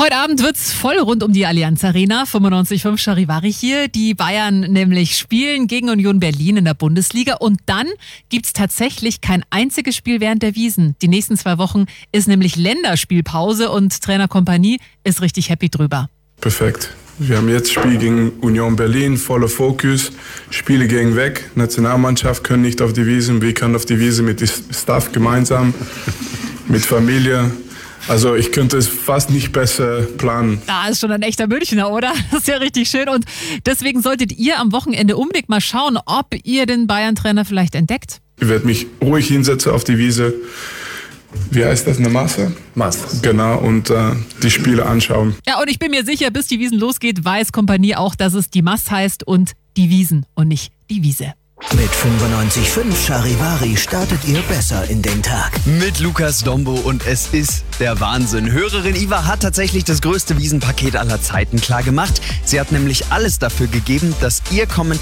Heute Abend wird's voll rund um die Allianz Arena. 95.5 Charivari hier. Die Bayern nämlich spielen gegen Union Berlin in der Bundesliga. Und dann gibt's tatsächlich kein einziges Spiel während der Wiesn. Die nächsten 2 Wochen ist nämlich Länderspielpause und Trainer Kompanie ist richtig happy drüber. Perfekt. Wir haben jetzt Spiel gegen Union Berlin, voller Fokus. Spiele gehen weg. Nationalmannschaft können nicht auf die Wiesn. Wir können auf die Wiesn mit dem Staff gemeinsam, mit Familie. Also ich könnte es fast nicht besser planen. Da ist schon ein echter Münchner, oder? Das ist ja richtig schön. Und deswegen solltet ihr am Wochenende unbedingt mal schauen, ob ihr den Bayern-Trainer vielleicht entdeckt. Ich werde mich ruhig hinsetzen auf die Wiese. Wie heißt das? Eine Masse? Masse. Genau, und die Spiele anschauen. Ja, und ich bin mir sicher, bis die Wiesn losgeht, weiß Kompanie auch, dass es die Mass heißt und die Wiesn und nicht die Wiese. Mit 95.5 Charivari startet ihr besser in den Tag. Mit Lukas Dombo und es ist der Wahnsinn. Hörerin Iva hat tatsächlich das größte Wiesenpaket aller Zeiten klar gemacht. Sie hat nämlich alles dafür gegeben, dass ihr Kommentar